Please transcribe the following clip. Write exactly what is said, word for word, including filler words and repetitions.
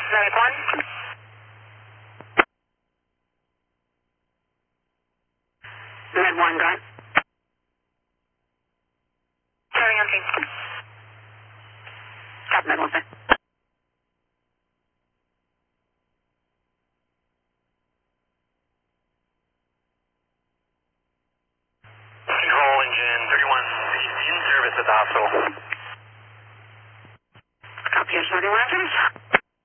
Medic one. Med one, got. Turning on team. Stop med one, sir. Control engine thirty-one in service at the hospital. Copy, thirty-one service.